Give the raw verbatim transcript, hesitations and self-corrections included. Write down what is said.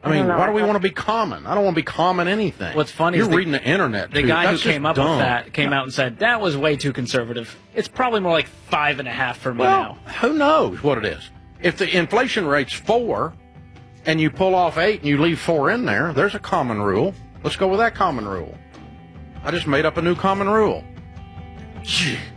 I mean, I why do we want to be common? I don't want to be common anything. What's funny You're is the, reading the internet. The dude. guy That's who came up dumb. with that came out and said, that was way too conservative. It's probably more like five and a half for me well, now. Who knows what it is? If the inflation rate's four and you pull off eight and you leave four in there, there's a common rule. Let's go with that common rule. I just made up a new common rule. Gee.